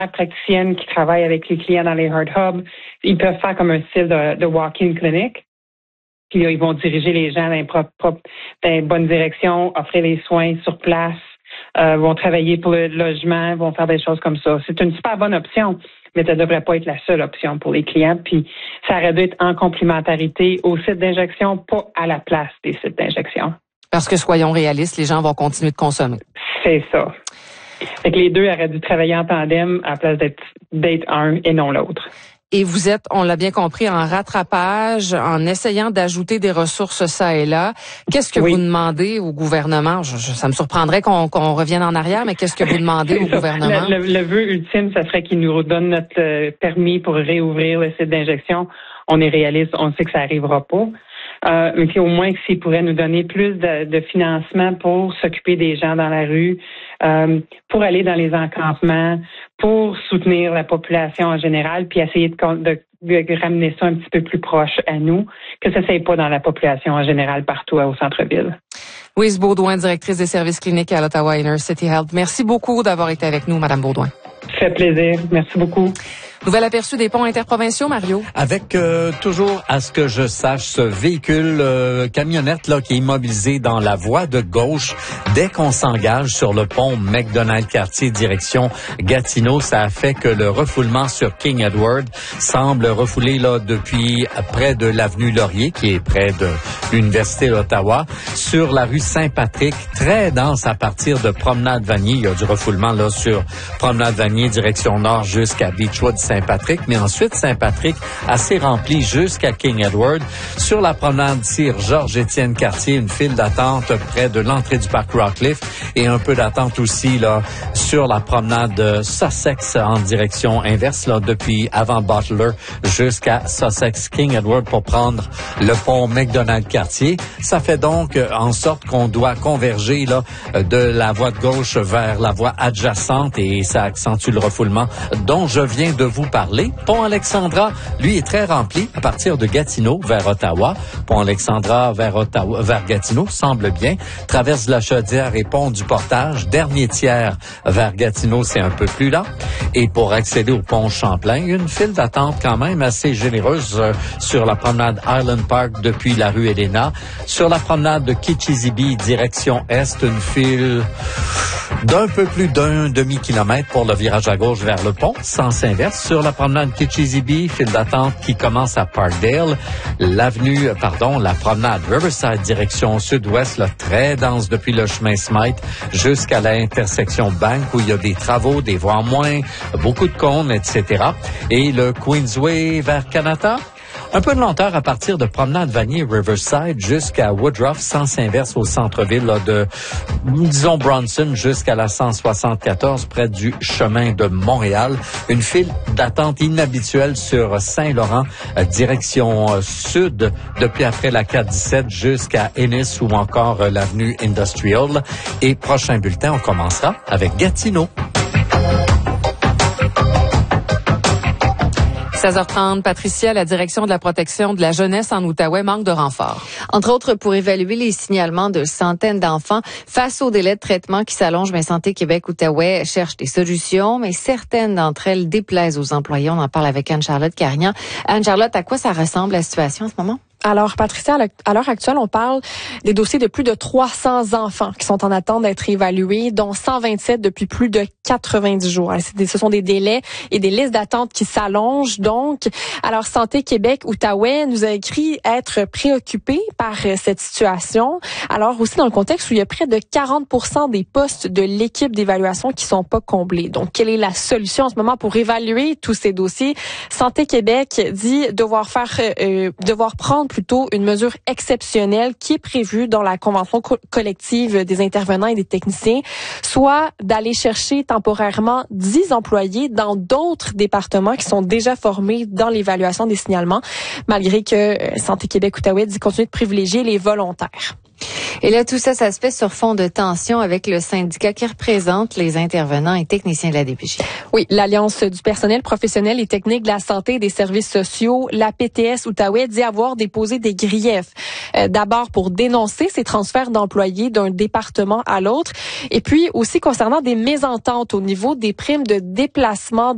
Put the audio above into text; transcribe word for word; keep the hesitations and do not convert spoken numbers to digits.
praticiennes qui travaillent avec les clients dans les Heart Hubs. Ils peuvent faire comme un style de, de walk-in clinic. Puis là, ils vont diriger les gens dans les, propres, propres, dans les bonnes directions, offrir les soins sur place, euh, vont travailler pour le logement, vont faire des choses comme ça. C'est une super bonne option, mais ça ne devrait pas être la seule option pour les clients. Puis ça aurait dû être en complémentarité au site d'injection, pas à la place des sites d'injection. Parce que soyons réalistes, les gens vont continuer de consommer. C'est ça. Fait que les deux auraient dû travailler en tandem à la place d'être, d'être un et non l'autre. Et vous êtes, on l'a bien compris, en rattrapage, en essayant d'ajouter des ressources ça et là. Qu'est-ce que oui. vous demandez au gouvernement? Je, je, ça me surprendrait qu'on, qu'on revienne en arrière, mais qu'est-ce que vous demandez au ça. gouvernement? Le, le, le vœu ultime, ça serait qu'il nous donne notre euh, permis pour réouvrir le site d'injection. On est réaliste, on sait que ça n'arrivera pas. Euh, mais au moins s'il pourrait nous donner plus de, de financement pour s'occuper des gens dans la rue, euh, pour aller dans les encampements, pour soutenir la population en général, puis essayer de, de, de ramener ça un petit peu plus proche à nous, que ça ne soit pas dans la population en général partout au centre-ville. Louise Baudouin, directrice des services cliniques à l'Ottawa Inner City Health. Merci beaucoup d'avoir été avec nous, Madame Baudouin. Ça fait plaisir. Merci beaucoup. Nouvel aperçu des ponts interprovinciaux, Mario. Avec euh, toujours, à ce que je sache, ce véhicule euh, camionnette là qui est immobilisé dans la voie de gauche dès qu'on s'engage sur le pont McDonald-Cartier direction Gatineau. Ça a fait que le refoulement sur King Edward semble refoulé là depuis près de l'avenue Laurier, qui est près de l'Université d'Ottawa, sur la rue Saint-Patrick, très dense à partir de Promenade-Vanier. Il y a du refoulement là sur Promenade-Vanier direction nord jusqu'à Beechwood Saint-Patrick, mais ensuite Saint-Patrick assez rempli jusqu'à King Edward. Sur la promenade Sir Georges-Étienne Cartier, une file d'attente près de l'entrée du parc Rockcliffe et un peu d'attente aussi là sur la promenade Sussex en direction inverse là depuis avant Butler jusqu'à Sussex King Edward pour prendre le pont McDonald-Cartier. Ça fait donc en sorte qu'on doit converger là de la voie de gauche vers la voie adjacente et ça accentue le refoulement dont je viens de vous parler. Pont Alexandra, lui, est très rempli à partir de Gatineau vers Ottawa. Pont Alexandra vers Ottawa, vers Gatineau, semble bien. Traverse de la Chaudière et pont du Portage. Dernier tiers vers Gatineau, c'est un peu plus lent. Et pour accéder au pont Champlain, une file d'attente quand même assez généreuse euh, sur la promenade Highland Park depuis la rue Elena. Sur la promenade de Kitchizibee, direction Est, une file d'un peu plus d'un demi-kilomètre pour le virage à gauche vers le pont, sens inverse. Sur la promenade Kitchizibee, file d'attente qui commence à Parkdale. L'avenue, pardon, la promenade Riverside, direction sud-ouest, là, très dense depuis le chemin Smythe jusqu'à l'intersection Bank où il y a des travaux, des voies en moins, beaucoup de cônes, et cetera. Et le Queensway vers Canada. Un peu de lenteur à partir de Promenade Vanier Riverside jusqu'à Woodruff, sens inverse au centre-ville là, de, disons, Bronson jusqu'à la cent soixante-quatorze près du chemin de Montréal. Une file d'attente inhabituelle sur Saint-Laurent, euh, direction euh, sud, depuis après la quatre dix-sept jusqu'à Ennis ou encore euh, l'avenue Industrial. Et prochain bulletin, on commencera avec Gatineau. seize heures trente, Patricia, la direction de la protection de la jeunesse en Outaouais manque de renfort. Entre autres, pour évaluer les signalements de centaines d'enfants face aux délais de traitement qui s'allongent, mais Santé Québec Outaouais cherche des solutions, mais certaines d'entre elles déplaisent aux employés. On en parle avec Anne-Charlotte Carignan. Anne-Charlotte, à quoi ça ressemble la situation en ce moment? Alors, Patricia, à l'heure actuelle, on parle des dossiers de plus de trois cents enfants qui sont en attente d'être évalués, dont cent vingt-sept depuis plus de quatre-vingt-dix jours. Alors, des, ce sont des délais et des listes d'attente qui s'allongent. Donc, alors, Santé Québec Outaouais nous a écrit être préoccupé par cette situation. Alors, aussi dans le contexte où il y a près de quarante pour cent des postes de l'équipe d'évaluation qui sont pas comblés. Donc, quelle est la solution en ce moment pour évaluer tous ces dossiers? Santé Québec dit devoir faire, euh, devoir prendre plutôt une mesure exceptionnelle qui est prévue dans la convention co- collective des intervenants et des techniciens, soit d'aller chercher temporairement dix employés dans d'autres départements qui sont déjà formés dans l'évaluation des signalements, malgré que Santé Québec Outaouais dit continuer de privilégier les volontaires. Et là, tout ça, ça se fait sur fond de tension avec le syndicat qui représente les intervenants et techniciens de la D P J. Oui, l'Alliance du personnel professionnel et technique de la santé et des services sociaux, la P T S Outaouais, dit avoir déposé des griefs. Euh, d'abord pour dénoncer ces transferts d'employés d'un département à l'autre, et puis aussi concernant des mésententes au niveau des primes de déplacement